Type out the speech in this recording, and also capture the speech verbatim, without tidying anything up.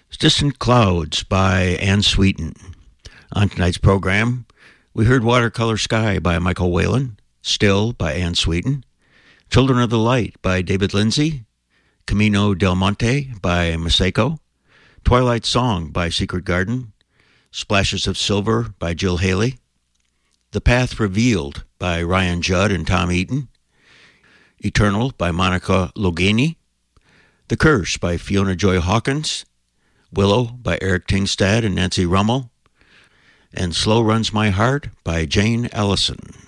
Distant Clouds by Anne Sweeten. On tonight's program, we heard Watercolor Sky by Michael Whalen, Still by Anne Sweeten, Children of the Light by David Lindsay, Camino del Monte by Masako, Twilight Song by Secret Garden, Splashes of Silver by Jill Haley, The Path Revealed by Ryan Judd and Tom Eaton, Eternal by Monica Logani, The Curse by Fiona Joy Hawkins, Willow by Eric Tingstad and Nancy Rummel, and Slow Runs My Heart by Jane Ellison.